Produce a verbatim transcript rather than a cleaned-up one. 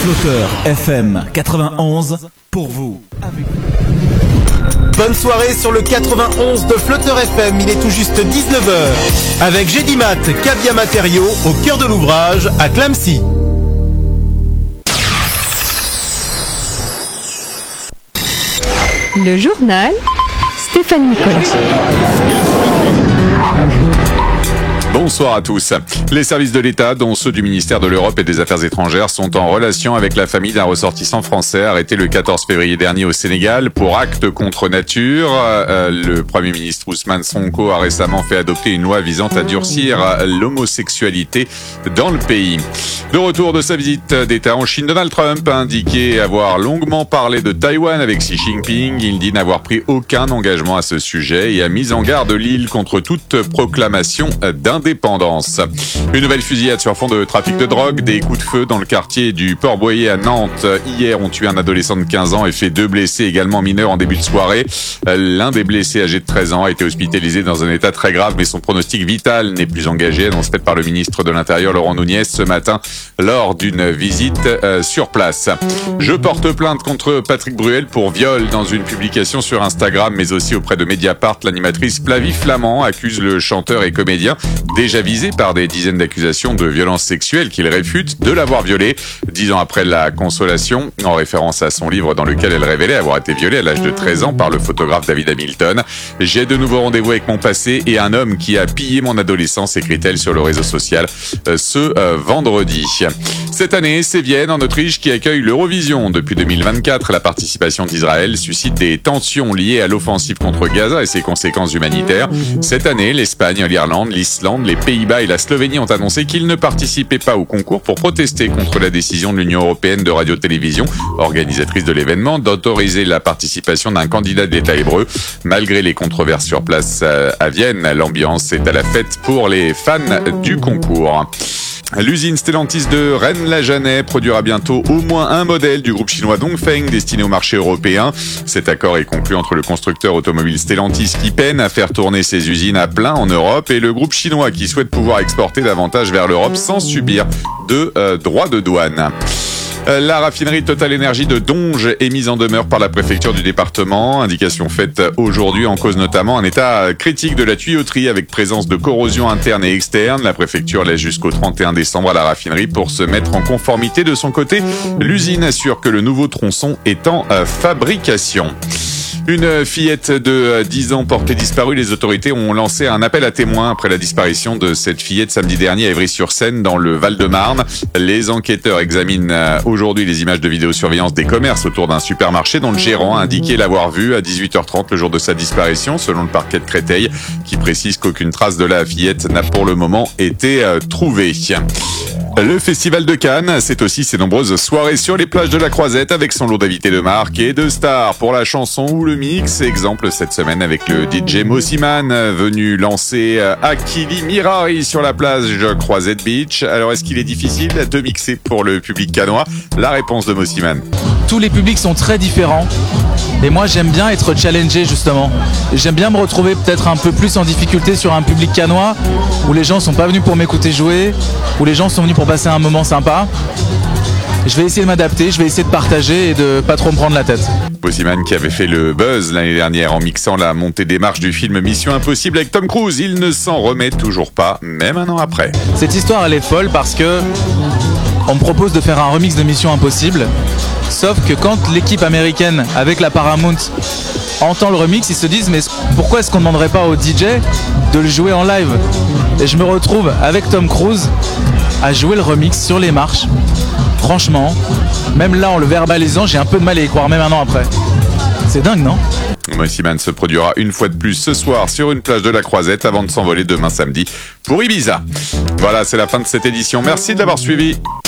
Flotteur F M quatre-vingt-onze pour vous. Bonne soirée sur le quatre-vingt-onze de Flotteur F M, il est tout juste dix-neuf heures. Avec Gédimat, Cavia Matériaux, au cœur de l'ouvrage, à Clamecy. Le journal, Stéphane Nicolas. Bonsoir à tous. Les services de l'État, dont ceux du ministère de l'Europe et des Affaires étrangères, sont en relation avec la famille d'un ressortissant français arrêté le quatorze février dernier au Sénégal pour acte contre nature. Euh, le Premier ministre Ousmane Sonko a récemment fait adopter une loi visant à durcir l'homosexualité dans le pays. De retour de sa visite d'État en Chine, Donald Trump a indiqué avoir longuement parlé de Taïwan avec Xi Jinping. Il dit n'avoir pris aucun engagement à ce sujet et a mis en garde l'île contre toute proclamation d'indépendance. Une nouvelle fusillade sur fond de trafic de drogue, des coups de feu dans le quartier du Port-Boyer à Nantes. Hier, ont tué un adolescent de quinze ans et fait deux blessés également mineurs en début de soirée. L'un des blessés, âgé de treize ans, a été hospitalisé dans un état très grave, mais son pronostic vital n'est plus engagé, annonce faite par le ministre de l'Intérieur Laurent Nunez ce matin lors d'une visite euh, sur place. Je porte plainte contre Patrick Bruel pour viol. Dans une publication sur Instagram, mais aussi auprès de Mediapart, l'animatrice Flavie Flamand accuse le chanteur et comédien, déjà visé par des dizaines d'accusations de violences sexuelles, qu'il réfute de l'avoir violée. Dix ans après la consolation, en référence à son livre dans lequel elle révélait avoir été violée à l'âge de treize ans par le photographe David Hamilton. « J'ai de nouveaux rendez-vous avec mon passé et un homme qui a pillé mon adolescence », écrit-elle sur le réseau social euh, ce euh, vendredi. Cette année, c'est Vienne, en Autriche, qui accueille l'Eurovision. Depuis deux mille vingt-quatre, la participation d'Israël suscite des tensions liées à l'offensive contre Gaza et ses conséquences humanitaires. Cette année, l'Espagne, l'Irlande, l'Islande, les Pays-Bas et la Slovénie ont annoncé qu'ils ne participaient pas au concours pour protester contre la décision de l'Union européenne de radio-télévision, organisatrice de l'événement, d'autoriser la participation d'un candidat de l'État hébreu. Malgré les controverses sur place à Vienne, l'ambiance est à la fête pour les fans du concours. L'usine Stellantis de Rennes-la-Janet produira bientôt au moins un modèle du groupe chinois Dongfeng destiné au marché européen. Cet accord est conclu entre le constructeur automobile Stellantis qui peine à faire tourner ses usines à plein en Europe et le groupe chinois qui souhaite pouvoir exporter davantage vers l'Europe sans subir de euh, droits de douane. La raffinerie Total Energy de Donges est mise en demeure par la préfecture du département. Indication faite aujourd'hui, en cause notamment un état critique de la tuyauterie avec présence de corrosion interne et externe. La préfecture laisse jusqu'au trente et un décembre à la raffinerie pour se mettre en conformité. De son côté, l'usine assure que le nouveau tronçon est en fabrication. Une fillette de dix ans portée disparue, les autorités ont lancé un appel à témoins après la disparition de cette fillette samedi dernier à Évry-sur-Seine dans le Val-de-Marne. Les enquêteurs examinent aujourd'hui les images de vidéosurveillance des commerces autour d'un supermarché dont le gérant a indiqué l'avoir vue à dix-huit heures trente le jour de sa disparition, selon le parquet de Créteil, qui précise qu'aucune trace de la fillette n'a pour le moment été trouvée. Le Festival de Cannes, c'est aussi ses nombreuses soirées sur les plages de la Croisette avec son lot d'invités de marque et de stars pour la chanson ou le mix. Exemple cette semaine avec le D J Mossiman venu lancer Akili Mirari sur la plage Croisette Beach. Alors est-ce qu'il est difficile de mixer pour le public cannois? La réponse de Mossiman. Tous les publics sont très différents et moi j'aime bien être challengé justement. J'aime bien me retrouver peut-être un peu plus en difficulté sur un public cannois où les gens sont pas venus pour m'écouter jouer, où les gens sont venus pour passer un moment sympa. Je vais essayer de m'adapter, je vais essayer de partager et de pas trop me prendre la tête. Mossiman qui avait fait le buzz l'année dernière en mixant la montée des marches du film Mission Impossible avec Tom Cruise, il ne s'en remet toujours pas, même un an après. Cette histoire elle est folle parce que on me propose de faire un remix de Mission Impossible, sauf que quand l'équipe américaine avec la Paramount entend le remix, ils se disent mais pourquoi est-ce qu'on ne demanderait pas au D J de le jouer en live? Et je me retrouve avec Tom Cruise à jouer le remix sur les marches. Franchement, même là en le verbalisant, j'ai un peu de mal à y croire, même un an après. C'est dingue, non? Mossiman se produira une fois de plus ce soir sur une plage de la Croisette avant de s'envoler demain samedi pour Ibiza. Voilà, c'est la fin de cette édition. Merci de l'avoir suivi.